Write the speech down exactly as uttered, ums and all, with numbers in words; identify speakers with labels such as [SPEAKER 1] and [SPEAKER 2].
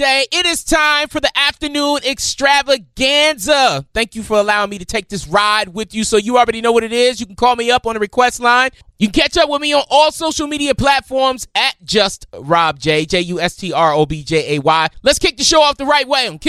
[SPEAKER 1] Day. It is time for the afternoon extravaganza. Thank you for allowing me to take this ride with you. So you already know what it is. You can call me up on the request line. You can catch up with me on all social media platforms at Just Rob J, J U S T R O B J A Y. Let's kick the show off the right way on Kiss